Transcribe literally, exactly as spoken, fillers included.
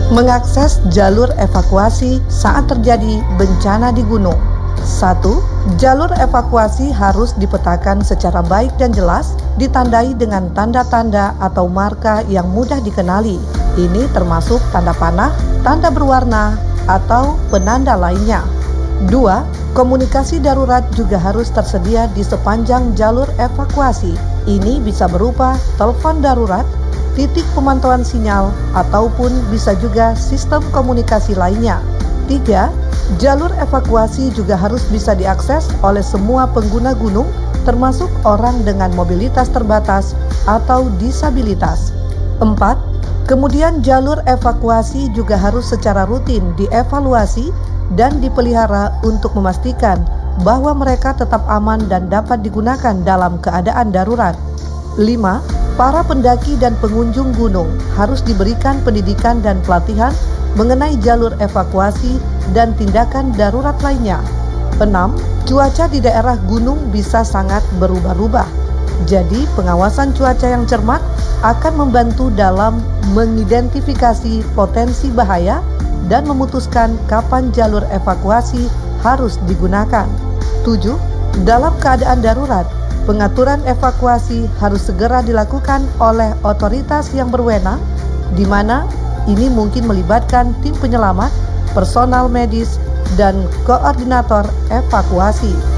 Mengakses jalur evakuasi saat terjadi bencana di gunung. satu. Jalur evakuasi harus dipetakan secara baik dan jelas, ditandai dengan tanda-tanda atau marka yang mudah dikenali. Ini termasuk tanda panah, tanda berwarna, atau penanda lainnya. dua. Komunikasi darurat juga harus tersedia di sepanjang jalur evakuasi. Ini bisa berupa telepon darurat, titik pemantauan sinyal, ataupun bisa juga sistem komunikasi lainnya. tiga. Jalur evakuasi juga harus bisa diakses oleh semua pengguna gunung, termasuk orang dengan mobilitas terbatas atau disabilitas. empat. Kemudian jalur evakuasi juga harus secara rutin dievaluasi dan dipelihara untuk memastikan bahwa mereka tetap aman dan dapat digunakan dalam keadaan darurat. lima. Para pendaki dan pengunjung gunung harus diberikan pendidikan dan pelatihan mengenai jalur evakuasi dan tindakan darurat lainnya. enam. Cuaca di daerah gunung bisa sangat berubah-ubah. Jadi, pengawasan cuaca yang cermat akan membantu dalam mengidentifikasi potensi bahaya dan memutuskan kapan jalur evakuasi harus digunakan. tujuh. Dalam keadaan darurat, pengaturan evakuasi harus segera dilakukan oleh otoritas yang berwenang, di mana ini mungkin melibatkan tim penyelamat, personal medis, dan koordinator evakuasi.